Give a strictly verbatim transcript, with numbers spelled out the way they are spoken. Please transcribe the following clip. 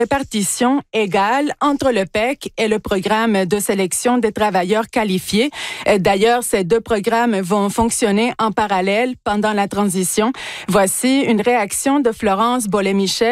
répartition égale entre le P E C et le programme de sélection des travailleurs qualifiés. D'ailleurs, ces deux programmes vont fonctionner en parallèle pendant la transition. Voici une réaction de Florence Bollé-Michel,